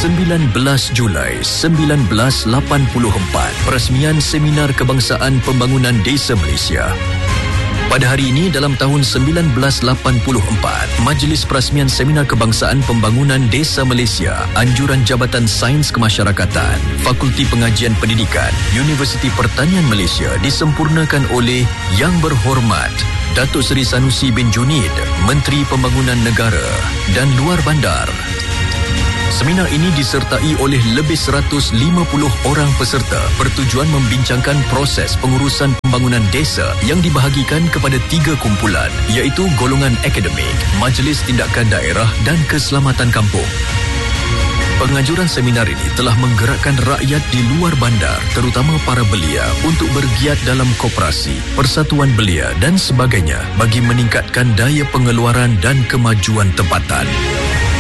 19 Julai 1984, perasmian Seminar Kebangsaan Pembangunan Desa Malaysia. Pada hari ini dalam tahun 1984, Majlis Perasmian Seminar Kebangsaan Pembangunan Desa Malaysia, Anjuran Jabatan Sains Kemasyarakatan, Fakulti Pengajian Pendidikan, Universiti Pertanian Malaysia disempurnakan oleh Yang Berhormat Datuk Seri Sanusi bin Junid, Menteri Pembangunan Negara dan Luar Bandar. Seminar ini disertai oleh lebih 150 orang peserta bertujuan membincangkan proses pengurusan pembangunan desa yang dibahagikan kepada 3 kumpulan, iaitu golongan akademik, Majlis Tindakan Daerah dan Keselamatan Kampung. Penganjuran seminar ini telah menggerakkan rakyat di luar bandar, terutama para belia, untuk bergiat dalam koperasi, persatuan belia dan sebagainya bagi meningkatkan daya pengeluaran dan kemajuan tempatan.